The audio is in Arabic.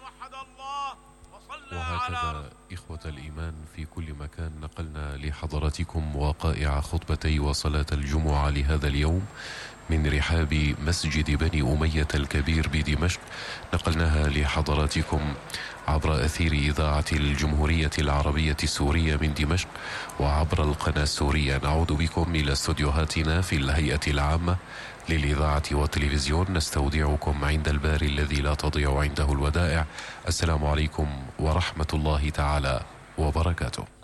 وهكذا إخوة الإيمان في كل مكان نقلنا لحضراتكم وقائع خطبتي وصلاة الجمعة لهذا اليوم من رحاب مسجد بني أمية الكبير بدمشق. نقلناها لحضراتكم عبر أثير إذاعة الجمهورية العربية السورية من دمشق وعبر القناة السورية. نعود بكم إلى استوديوهاتنا في الهيئة العامة للإذاعة والتلفزيون، نستودعكم عند الباري الذي لا تضيع عنده الودائع. السلام عليكم ورحمة الله تعالى وبركاته.